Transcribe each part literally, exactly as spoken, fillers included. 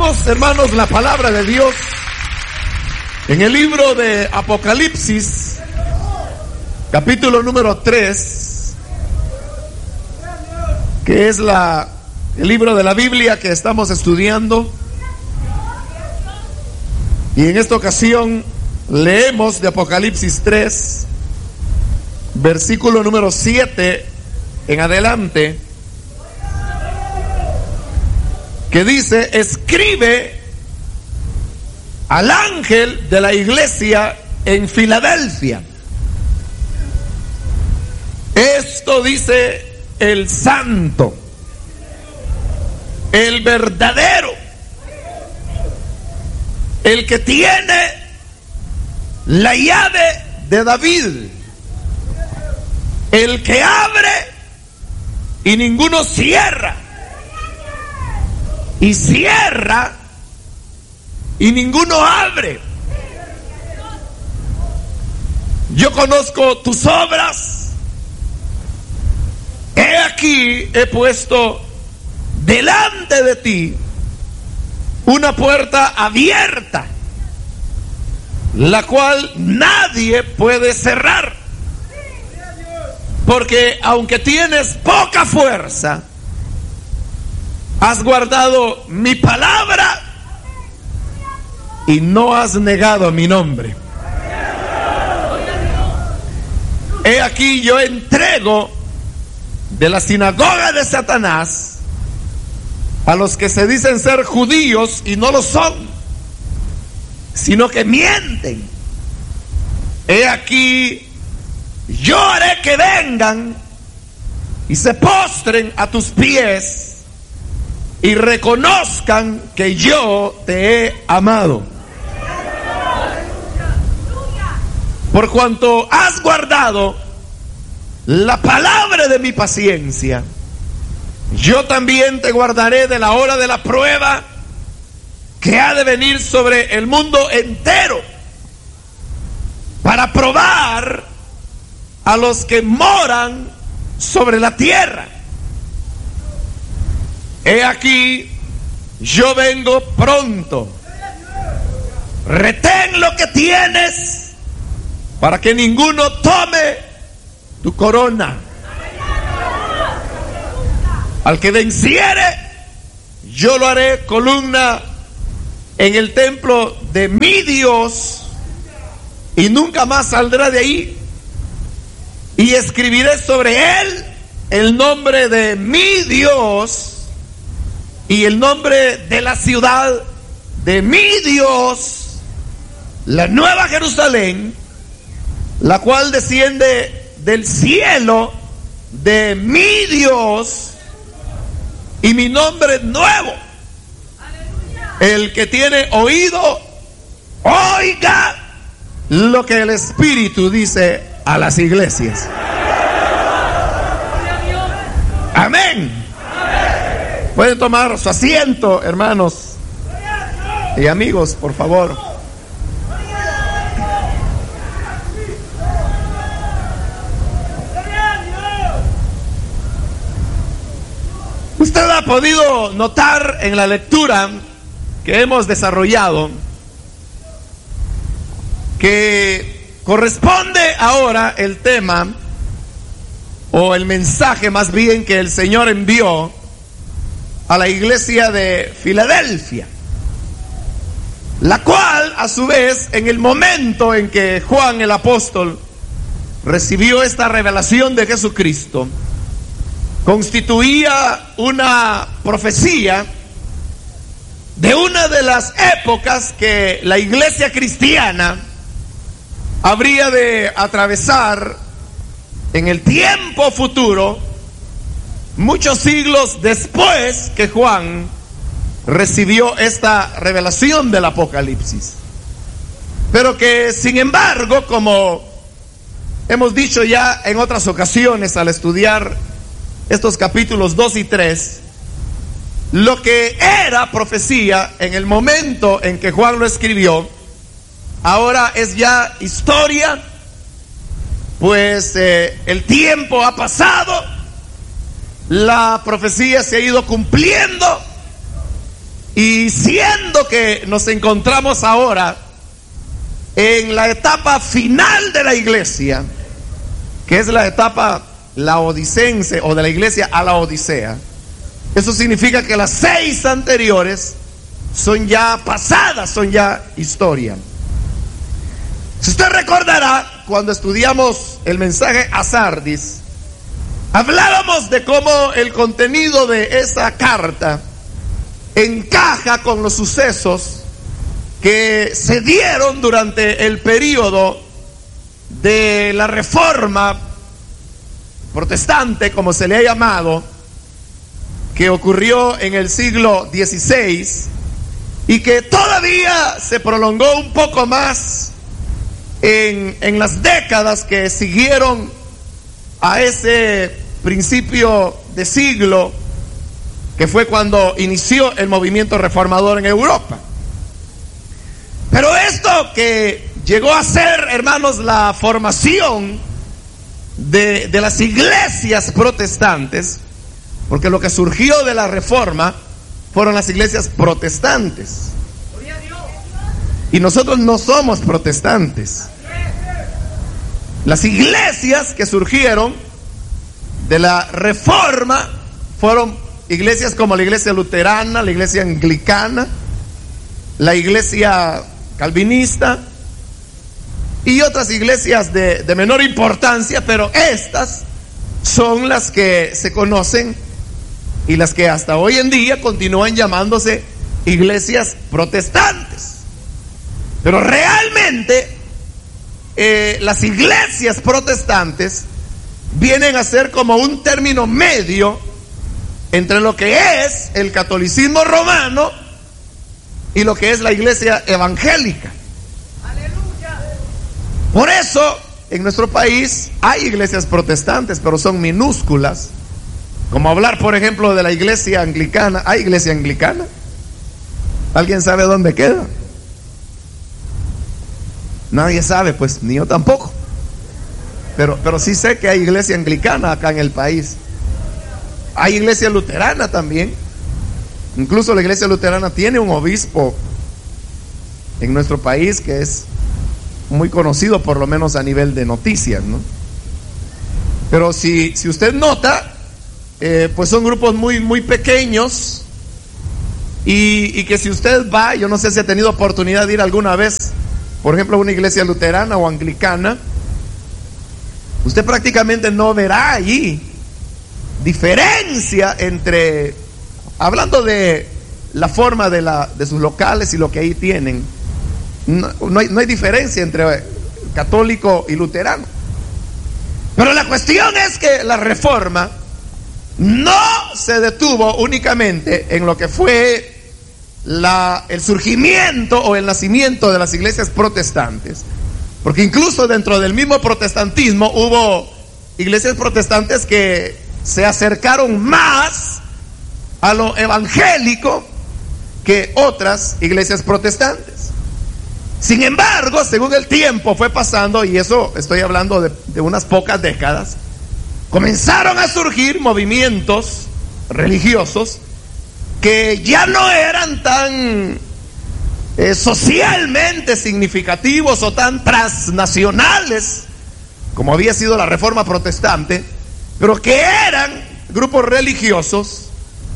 Leamos, hermanos, la palabra de Dios en el libro de Apocalipsis, capítulo número tres, que es la, el libro de la Biblia que estamos estudiando. Y en esta ocasión leemos de Apocalipsis tres, versículo número siete en adelante, que dice: escribe al ángel de la iglesia en Filadelfia. Esto dice el santo, el verdadero, el que tiene la llave de David, el que abre y ninguno cierra, y cierra y ninguno abre. Yo conozco tus obras. He aquí, he puesto delante de ti una puerta abierta, la cual nadie puede cerrar. Porque aunque tienes poca fuerza, has guardado mi palabra y no has negado mi nombre. He aquí, yo entrego de la sinagoga de Satanás a los que se dicen ser judíos y no lo son, sino que mienten. He aquí, yo haré que vengan y se postren a tus pies y reconozcan que yo te he amado. Por cuanto has guardado la palabra de mi paciencia, yo también te guardaré de la hora de la prueba que ha de venir sobre el mundo entero, para probar a los que moran sobre la tierra. He aquí, yo vengo pronto. Retén lo que tienes, para que ninguno tome tu corona. Al que venciere, yo lo haré columna en el templo de mi Dios, y nunca más saldrá de ahí. Y escribiré sobre él el nombre de mi Dios y el nombre de la ciudad de mi Dios, la nueva Jerusalén, la cual desciende del cielo de mi Dios, y mi nombre nuevo. El que tiene oído, oiga lo que el Espíritu dice a las iglesias. Amén. Pueden tomar su asiento, hermanos y amigos, por favor. Usted ha podido notar en la lectura que hemos desarrollado que corresponde ahora el tema, o el mensaje más bien, que el Señor envió a la iglesia de Filadelfia, la cual a su vez, en el momento en que Juan el apóstol recibió esta revelación de Jesucristo, constituía una profecía de una de las épocas que la iglesia cristiana habría de atravesar en el tiempo futuro, muchos siglos después que Juan recibió esta revelación del Apocalipsis. Pero que, sin embargo, como hemos dicho ya en otras ocasiones al estudiar estos capítulos dos y tres, lo que era profecía en el momento en que Juan lo escribió, ahora es ya historia, pues eh, el tiempo ha pasado, la profecía se ha ido cumpliendo, Y siendo que nos encontramos ahora en la etapa final de la iglesia, que es la etapa laodicense o de la iglesia a la Odisea, eso significa que las seis anteriores son ya pasadas, son ya historia. Si usted recordará, cuando estudiamos el mensaje a Sardis, hablábamos de cómo el contenido de esa carta encaja con los sucesos que se dieron durante el periodo de la Reforma protestante, como se le ha llamado, que ocurrió en el siglo dieciséis y que todavía se prolongó un poco más en, en las décadas que siguieron a ese principio de siglo, que fue cuando inició el movimiento reformador en Europa. Pero esto que llegó a ser, hermanos, la formación de, de las iglesias protestantes, porque lo que surgió de la Reforma fueron las iglesias protestantes. Y nosotros no somos protestantes. Las iglesias que surgieron de la Reforma fueron iglesias como la iglesia luterana, la iglesia anglicana, la iglesia calvinista y otras iglesias de, de menor importancia, pero estas son las que se conocen y las que hasta hoy en día continúan llamándose iglesias protestantes. Pero realmente eh, las iglesias protestantes vienen a ser como un término medio entre lo que es el catolicismo romano y lo que es la iglesia evangélica. ¡Aleluya! Por eso en nuestro país hay iglesias protestantes, pero son minúsculas. Como hablar, por ejemplo, de la iglesia anglicana. ¿Hay iglesia anglicana? ¿Alguien sabe dónde queda? Nadie sabe, pues ni yo tampoco. Pero, pero sí sé que hay iglesia anglicana acá en el país. Hay iglesia luterana también. Incluso la iglesia luterana tiene un obispo en nuestro país que es muy conocido, por lo menos a nivel de noticias, ¿no? Pero si, si usted nota, eh, pues son grupos muy, muy pequeños. Y, y que si usted va, yo no sé si ha tenido oportunidad de ir alguna vez, por ejemplo, a una iglesia luterana o anglicana, usted prácticamente no verá allí diferencia entre, hablando de la forma de, la, de sus locales y lo que ahí tienen, no, no, hay, no hay diferencia entre católico y luterano. Pero la cuestión es que la Reforma no se detuvo únicamente en lo que fue la, el surgimiento o el nacimiento de las iglesias protestantes, porque incluso dentro del mismo protestantismo hubo iglesias protestantes que se acercaron más a lo evangélico que otras iglesias protestantes. Sin embargo, según el tiempo fue pasando, y eso estoy hablando de, de unas pocas décadas, comenzaron a surgir movimientos religiosos que ya no eran tan eh, socialmente significativos o tan transnacionales como había sido la Reforma protestante, pero que eran grupos religiosos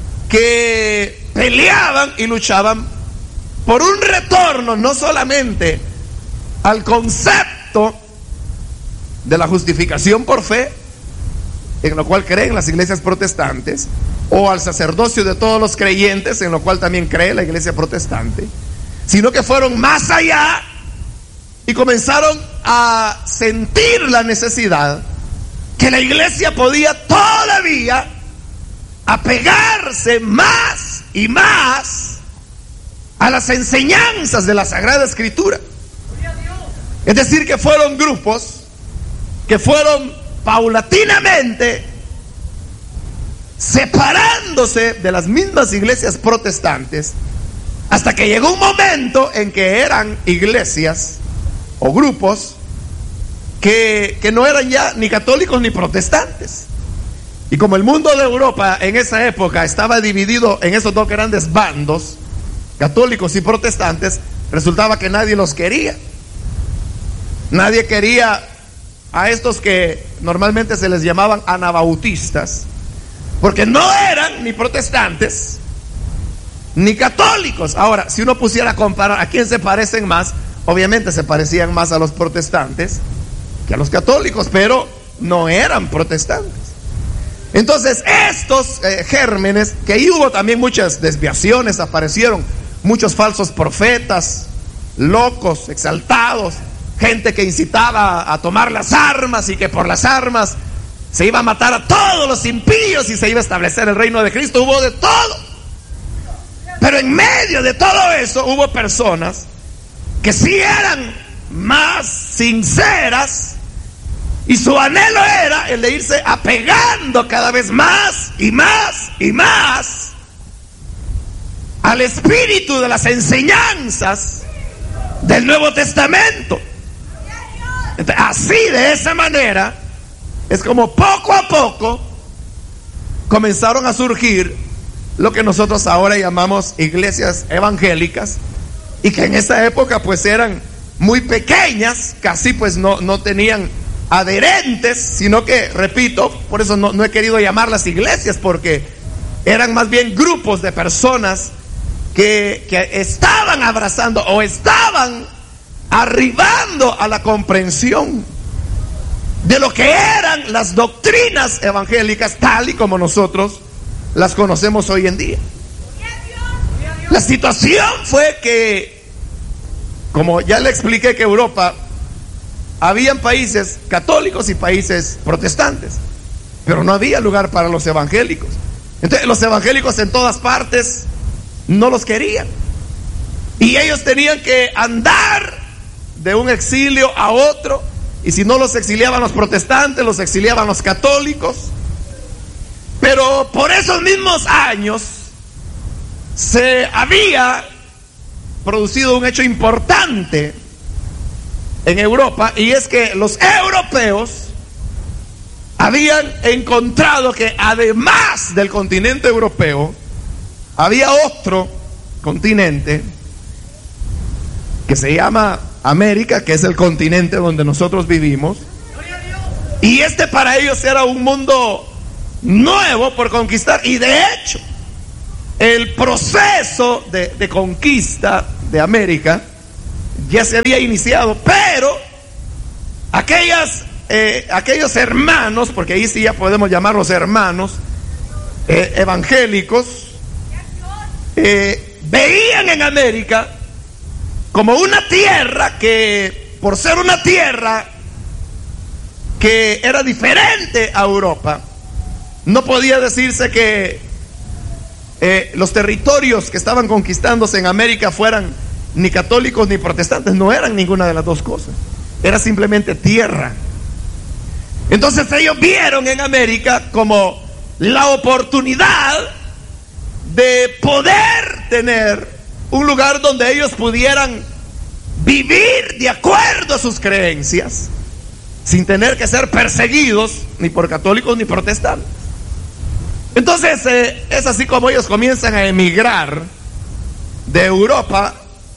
que peleaban y luchaban por un retorno no solamente al concepto de la justificación por fe, en lo cual creen las iglesias protestantes, o al sacerdocio de todos los creyentes, en lo cual también cree la iglesia protestante, sino que fueron más allá y comenzaron a sentir la necesidad que la iglesia podía todavía apegarse más y más a las enseñanzas de la Sagrada Escritura. Es decir, que fueron grupos que fueron paulatinamente separándose de las mismas iglesias protestantes, hasta que llegó un momento en que eran iglesias o grupos que, que no eran ya ni católicos ni protestantes. Y como el mundo de Europa en esa época estaba dividido en esos dos grandes bandos, católicos y protestantes, resultaba que nadie los quería. Nadie quería a estos que normalmente se les llamaban anabautistas, porque no eran ni protestantes ni católicos. Ahora, si uno pusiera a comparar a quién se parecen más, obviamente se parecían más a los protestantes que a los católicos, pero no eran protestantes. Entonces estos eh, gérmenes, que ahí hubo también muchas desviaciones, aparecieron muchos falsos profetas, locos, exaltados, gente que incitaba a tomar las armas y que por las armas se iba a matar a todos los impíos y se iba a establecer el reino de Cristo. Hubo de todo. Pero en medio de todo eso hubo personas que sí eran más sinceras, y su anhelo era el de irse apegando cada vez más y más y más al espíritu de las enseñanzas del Nuevo Testamento. Entonces, así, de esa manera, es como poco a poco comenzaron a surgir lo que nosotros ahora llamamos iglesias evangélicas, y que en esa época pues eran muy pequeñas, casi pues no, no tenían adherentes, sino que, repito, por eso no, no he querido llamarlas iglesias, porque eran más bien grupos de personas que, que estaban abrazando o estaban arribando a la comprensión de lo que eran las doctrinas evangélicas tal y como nosotros las conocemos hoy en día. La situación fue que, como ya le expliqué, que Europa habían países católicos y países protestantes, pero no había lugar para los evangélicos. Entonces los evangélicos en todas partes no los querían, y ellos tenían que andar de un exilio a otro, y si no los exiliaban los protestantes, los exiliaban los católicos. Pero por esos mismos años se había producido un hecho importante en Europa, y es que los europeos habían encontrado que además del continente europeo había otro continente que se llama América, que es el continente donde nosotros vivimos, y este para ellos era un mundo nuevo por conquistar. Y de hecho el proceso de, de conquista de América ya se había iniciado, pero aquellas, eh, aquellos hermanos, porque ahí sí ya podemos llamarlos hermanos, eh, evangélicos, eh, veían en América como una tierra que, por ser una tierra que era diferente a Europa, no podía decirse que eh, los territorios que estaban conquistándose en América fueran ni católicos ni protestantes. No eran ninguna de las dos cosas, era simplemente tierra. Entonces ellos vieron en América como la oportunidad de poder tener un lugar donde ellos pudieran vivir de acuerdo a sus creencias, sin tener que ser perseguidos ni por católicos ni protestantes. Entonces eh, es así como ellos comienzan a emigrar de Europa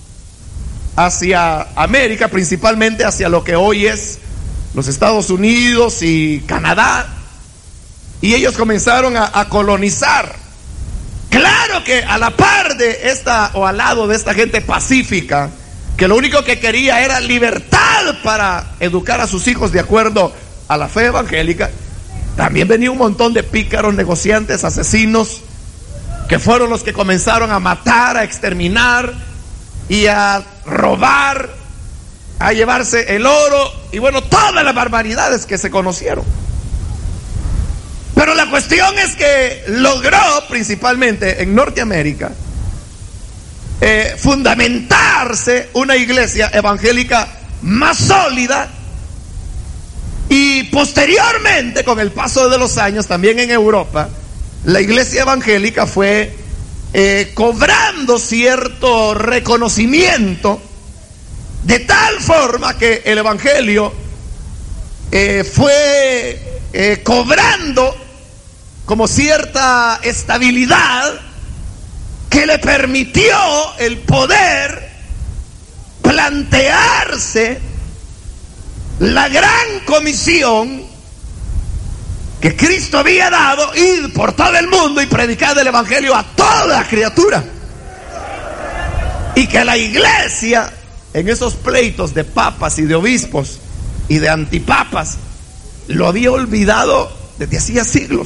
hacia América, principalmente hacia lo que hoy es los Estados Unidos y Canadá, y ellos comenzaron a, a colonizar. Claro que a la par de esta, o al lado de esta gente pacífica, que lo único que quería era libertad para educar a sus hijos de acuerdo a la fe evangélica, también venía un montón de pícaros, negociantes, asesinos, que fueron los que comenzaron a matar, a exterminar y a robar, a llevarse el oro y bueno, todas las barbaridades que se conocieron. Pero la cuestión es que logró, principalmente en Norteamérica, eh, fundamentarse una iglesia evangélica más sólida, y posteriormente, con el paso de los años, también en Europa, la iglesia evangélica fue eh, cobrando cierto reconocimiento, de tal forma que el evangelio eh, fue eh, cobrando como cierta estabilidad que le permitió el poder plantearse la gran comisión que Cristo había dado: ir por todo el mundo y predicar el evangelio a toda criatura. Y que la iglesia, en esos pleitos de papas y de obispos y de antipapas, lo había olvidado desde hacía siglos.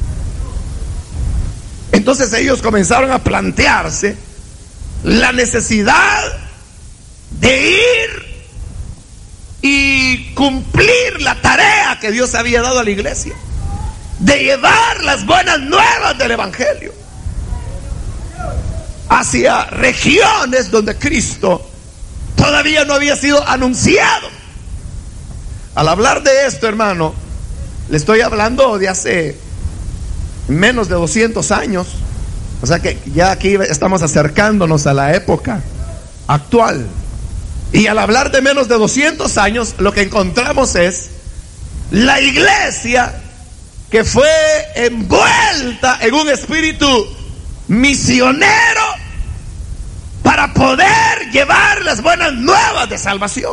Entonces ellos comenzaron a plantearse la necesidad de ir y cumplir la tarea que Dios había dado a la iglesia, de llevar las buenas nuevas del evangelio hacia regiones donde Cristo todavía no había sido anunciado. Al hablar de esto, hermano, le estoy hablando de hace menos de doscientos años. O sea que ya aquí estamos acercándonos a la época actual. Y al hablar de menos de doscientos años, lo que encontramos es la iglesia que fue envuelta en un espíritu misionero para poder llevar las buenas nuevas de salvación.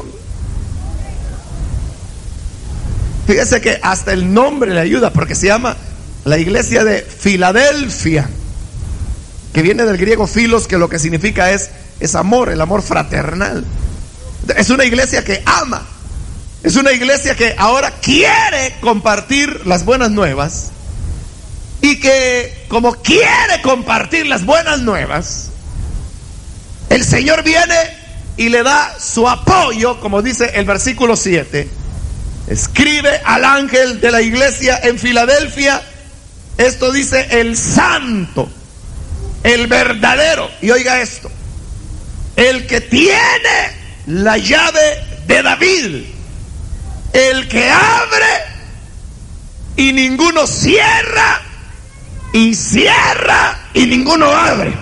Fíjese que hasta el nombre le ayuda, porque se llama la iglesia de Filadelfia, que viene del griego filos, que lo que significa es, es amor, el amor fraternal. Es una iglesia que ama, es una iglesia que ahora quiere compartir las buenas nuevas, y que como quiere compartir las buenas nuevas, el Señor viene y le da su apoyo, como dice el versículo siete. Escribe al ángel de la iglesia en Filadelfia, esto dice el santo, el verdadero, y oiga esto, el que tiene la llave de David, el que abre y ninguno cierra, y cierra y ninguno abre.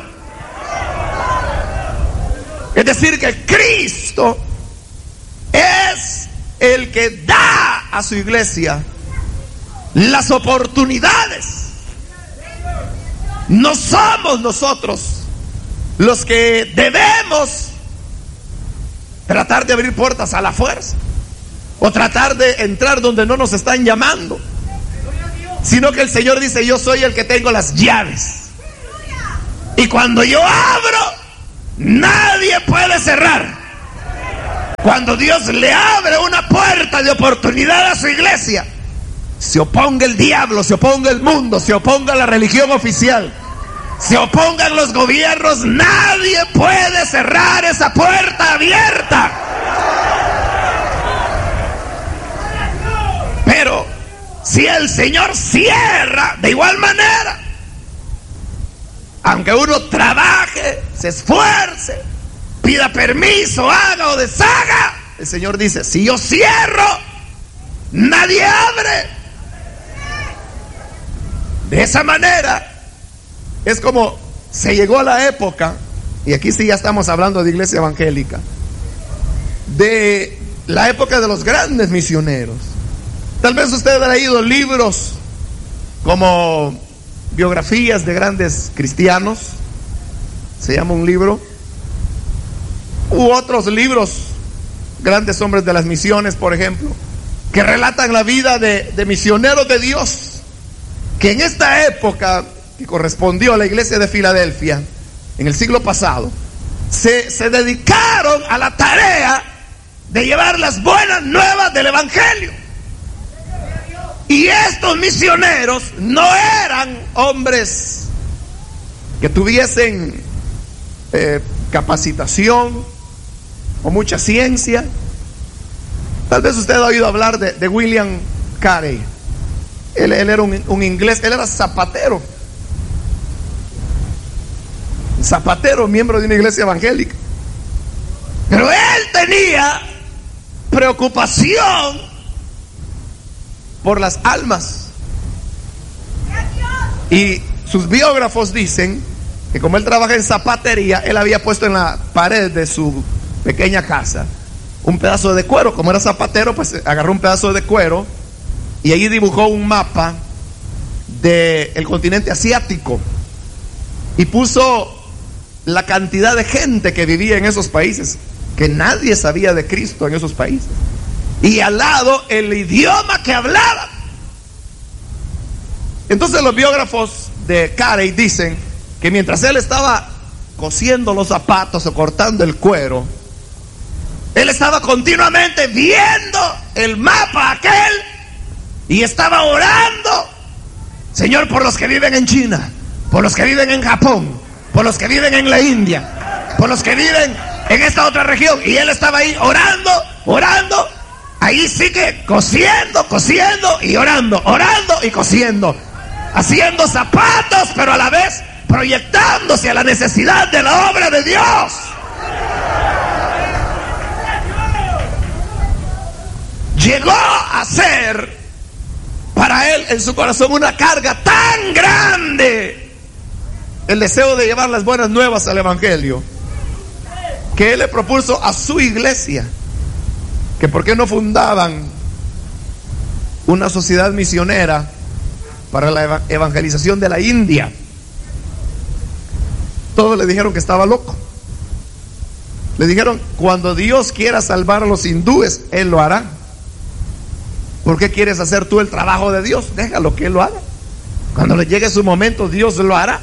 Es decir, que Cristo es el que da a su iglesia las oportunidades. No somos nosotros los que debemos tratar de abrir puertas a la fuerza, o tratar de entrar donde no nos están llamando, sino que el Señor dice: yo soy el que tengo las llaves, y cuando yo abro, nadie puede cerrar. Cuando Dios le abre una puerta de oportunidad a su iglesia, se oponga el diablo, se oponga el mundo, se oponga la religión oficial, se opongan los gobiernos, nadie puede cerrar esa puerta abierta. Pero si el Señor cierra, de igual manera, aunque uno trabaje, se esfuerce, pida permiso, haga o deshaga, el Señor dice: si yo cierro, nadie abre. De esa manera es como se llegó a la época, y aquí sí ya estamos hablando de iglesia evangélica, de la época de los grandes misioneros. Tal vez usted ha leído libros como biografías de grandes cristianos, se llama un libro, u otros libros, grandes hombres de las misiones, por ejemplo, que relatan la vida de, de misioneros de Dios, que en esta época que correspondió a la iglesia de Filadelfia, en el siglo pasado, se, se dedicaron a la tarea de llevar las buenas nuevas del evangelio. Y estos misioneros no eran hombres que tuviesen eh, capacitación o mucha ciencia. Tal vez usted ha oído hablar de, de William Carey. Él, él era un, un inglés, él era zapatero. Zapatero, miembro de una iglesia evangélica. Pero él tenía preocupación por las almas. Y sus biógrafos dicen que como él trabaja en zapatería, él había puesto en la pared de su pequeña casa un pedazo de cuero. Como era zapatero, pues agarró un pedazo de cuero y allí dibujó un mapa del continente asiático y puso la cantidad de gente que vivía en esos países, que nadie sabía de Cristo en esos países. Y al lado el idioma que hablaban. Entonces los biógrafos de Carey dicen que mientras él estaba cosiendo los zapatos o cortando el cuero, él estaba continuamente viendo el mapa aquel y estaba orando: Señor, por los que viven en China, por los que viven en Japón, por los que viven en la India, por los que viven en esta otra región. Y él estaba ahí orando, orando. Ahí sí que cosiendo, cosiendo y orando, orando y cosiendo, haciendo zapatos, pero a la vez proyectándose a la necesidad de la obra de Dios. Llegó a ser para él en su corazón una carga tan grande, el deseo de llevar las buenas nuevas al evangelio, que él le propuso a su iglesia que por qué no fundaban una sociedad misionera para la evangelización de la India. Todos le dijeron que estaba loco. Le dijeron: cuando Dios quiera salvar a los hindúes, Él lo hará. ¿Por qué quieres hacer tú el trabajo de Dios? Déjalo que Él lo haga. Cuando le llegue su momento, Dios lo hará.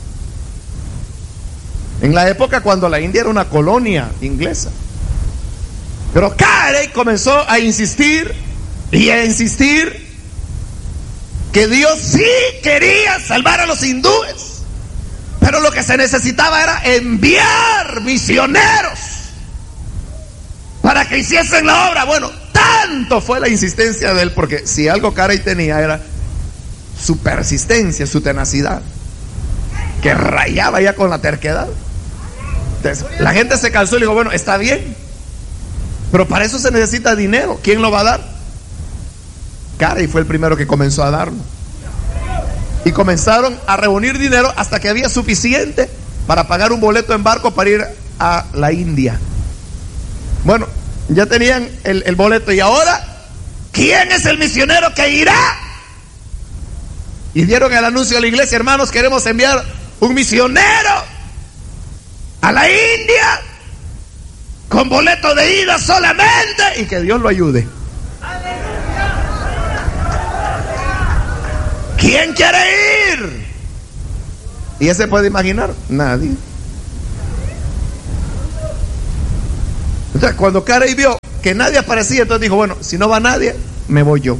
En la época cuando la India era una colonia inglesa. Pero Carey comenzó a insistir y a insistir que Dios sí quería salvar a los hindúes, pero lo que se necesitaba era enviar misioneros para que hiciesen la obra. Bueno, tanto fue la insistencia de él, porque si algo Carey tenía era su persistencia, su tenacidad, que rayaba ya con la terquedad. Entonces, la gente se cansó y le dijo: bueno, está bien, pero para eso se necesita dinero. ¿Quién lo va a dar? Carey fue el primero que comenzó a darlo. Y comenzaron a reunir dinero hasta que había suficiente para pagar un boleto en barco para ir a la India. Bueno, ya tenían el, el boleto. Y ahora, ¿quién es el misionero que irá? Y dieron el anuncio a la iglesia: hermanos, queremos enviar un misionero a la India con boleto de ida solamente, y que Dios lo ayude. ¿Quién quiere ir? ¿Y ese puede imaginar? Nadie. Entonces, cuando Carey vio que nadie aparecía, entonces dijo: bueno, si no va nadie, me voy yo.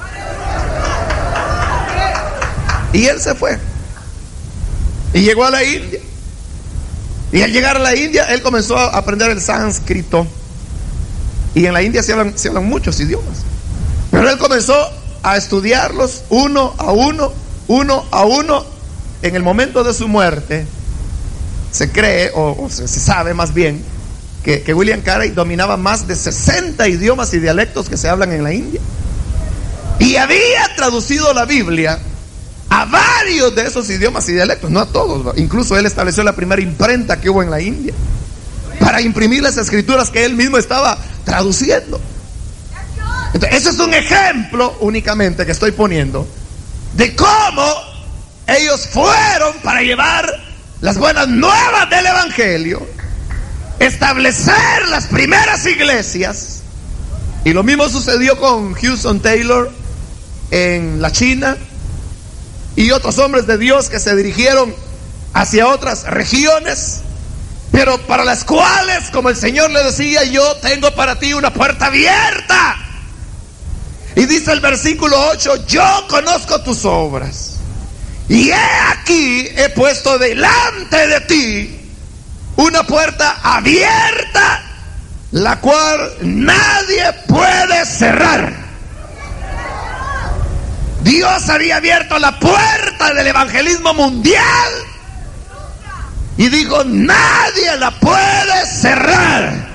Y él se fue y llegó a la India. Y al llegar a la India, él comenzó a aprender el sánscrito. Y en la India se hablan, se hablan muchos idiomas. Pero él comenzó a estudiarlos uno a uno, uno a uno. En el momento de su muerte, se cree, o, o se, se sabe más bien, que, que William Carey dominaba más de sesenta idiomas y dialectos que se hablan en la India. Y había traducido la Biblia a varios de esos idiomas y dialectos, no a todos. Incluso él estableció la primera imprenta que hubo en la India para imprimir las escrituras que él mismo estaba traduciendo. Entonces, ese es un ejemplo únicamente que estoy poniendo de cómo ellos fueron para llevar las buenas nuevas del evangelio, establecer las primeras iglesias. Y lo mismo sucedió con Hudson Taylor en la China, y otros hombres de Dios que se dirigieron hacia otras regiones, pero para las cuales, como el Señor le decía: yo tengo para ti una puerta abierta. Y dice el versículo ocho: yo conozco tus obras, y he aquí he puesto delante de ti una puerta abierta, la cual nadie puede cerrar. Dios había abierto la puerta del evangelismo mundial y dijo: nadie la puede cerrar.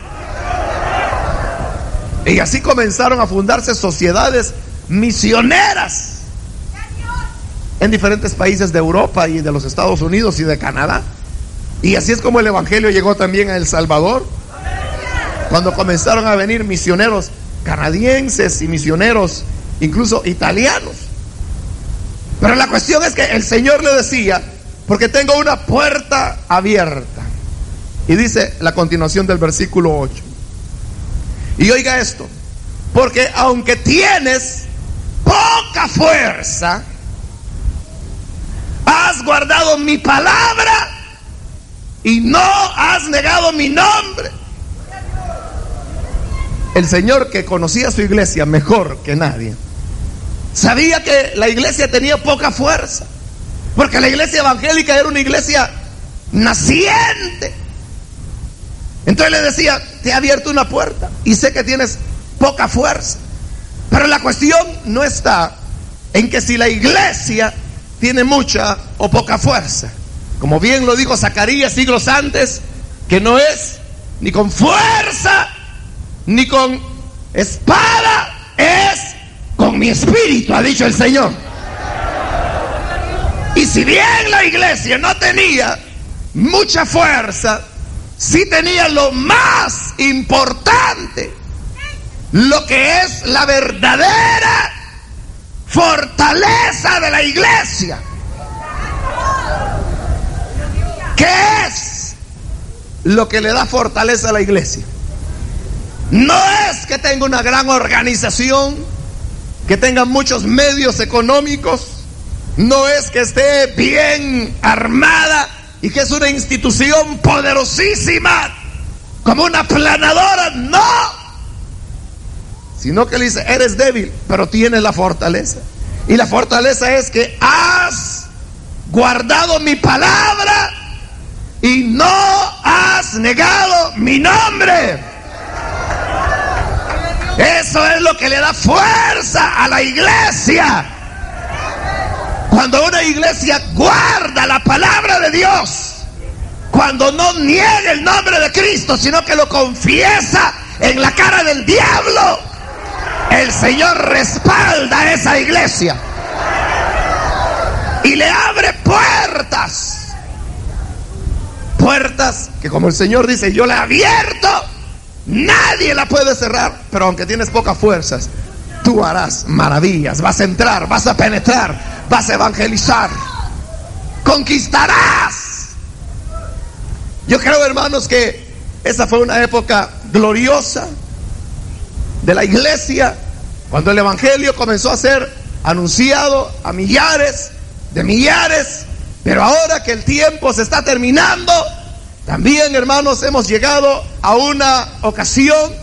Y así comenzaron a fundarse sociedades misioneras en diferentes países de Europa y de los Estados Unidos y de Canadá. Y así es como el evangelio llegó también a El Salvador, cuando comenzaron a venir misioneros canadienses y misioneros incluso italianos. Pero la cuestión es que el Señor le decía: porque tengo una puerta abierta. Y dice la continuación del versículo ocho. Y oiga esto, porque aunque tienes poca fuerza, has guardado mi palabra y no has negado mi nombre. El Señor, que conocía a su iglesia mejor que nadie, sabía que la iglesia tenía poca fuerza, porque la iglesia evangélica era una iglesia naciente. Entonces le decía: te he abierto una puerta y sé que tienes poca fuerza, pero la cuestión no está en que si la iglesia tiene mucha o poca fuerza. Como bien lo dijo Zacarías siglos antes, que no es ni con fuerza ni con espada, es con mi espíritu, ha dicho el Señor. Y si bien la iglesia no tenía mucha fuerza, sí tenía lo más importante, lo que es la verdadera fortaleza de la iglesia. ¿Qué es lo que le da fortaleza a la iglesia? No es que tenga una gran organización, que tenga muchos medios económicos, no es que esté bien armada y que es una institución poderosísima como una planadora, no, sino que le dice: eres débil, pero tienes la fortaleza. Y la fortaleza es que has guardado mi palabra y no has negado mi nombre. Eso es lo que le da fuerza a la iglesia. Cuando una iglesia guarda la palabra de Dios, cuando no niega el nombre de Cristo, sino que lo confiesa en la cara del diablo, el Señor respalda a esa iglesia y le abre puertas. Puertas que, como el Señor dice, yo la he abierto, nadie la puede cerrar. Pero aunque tienes pocas fuerzas, tú harás maravillas. Vas a entrar, vas a penetrar, vas a evangelizar, conquistarás. Yo creo, hermanos, que esa fue una época gloriosa de la iglesia, cuando el evangelio comenzó a ser anunciado a millares de millares. Pero ahora que el tiempo se está terminando, también, hermanos, hemos llegado a una ocasión